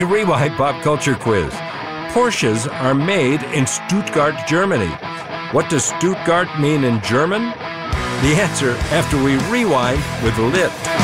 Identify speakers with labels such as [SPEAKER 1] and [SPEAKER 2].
[SPEAKER 1] Rewind Pop Culture Quiz. Porsches are made in Stuttgart, Germany. What does Stuttgart mean in German? The answer after we rewind with Lit.